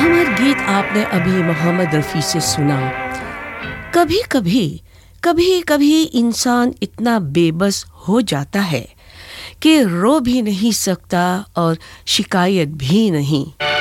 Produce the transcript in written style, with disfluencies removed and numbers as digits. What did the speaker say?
अमर गीत आपने अभी मोहम्मद रफ़ी से सुना। कभी कभी कभी कभी इंसान इतना बेबस हो जाता है कि रो भी नहीं सकता और शिकायत भी नहीं।